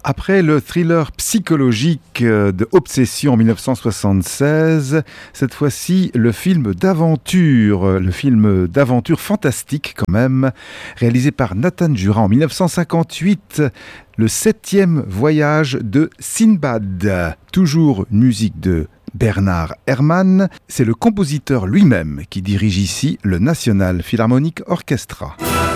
Après le thriller psychologique de Obsession en 1976, cette fois-ci le film d'aventure fantastique quand même, réalisé par Nathan Juran en 1958, le 7e voyage de Sinbad. Toujours musique de Bernard Herrmann, c'est le compositeur lui-même qui dirige ici le National Philharmonic Orchestra.